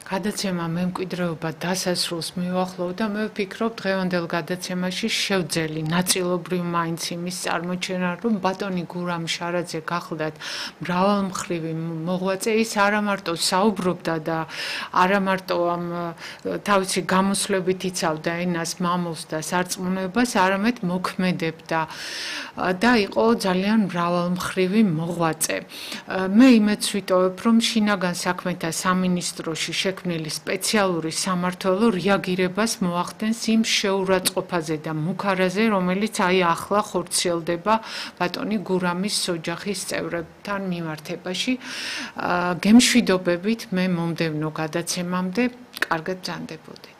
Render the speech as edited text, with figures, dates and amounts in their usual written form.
გადაცემა მემკვიდრეობა დასასრულს მივახლოვ და მე ვფიქრობ დღევანდელ გადაცემაში შევძელი ნაწილობრივ მაინც იმის წარმოჩენა, რომ ბატონი გურამ შარაძე გახლდათ მრავალმხრივი მოღვაწე, ის არა მარტო საუბრობდა და არა მარტო ამ თავისი გამოსვლებით იცავდა ენას, მამულს და სარწმუნოებას, არამედ მოქმედებდა და იყო ძალიან მრავალმხრივი მოღვაწე. მე იმედს ვიტოვებ, რომ შინაგან საქმეთა სამინისტროში შექმნილი სპეციალური სამმართველო რეაგირებას მოახდენს იმ შეურაცხყოფაზე და მუქარაზე, რომელიც ახლა ხორციელდება ბატონი გურამის ოჯახის წევრებთან მიმართებაში. გემშვიდობებით მე მომდევნო გადაცემამდე კარგად ბრძანდებოდეთ.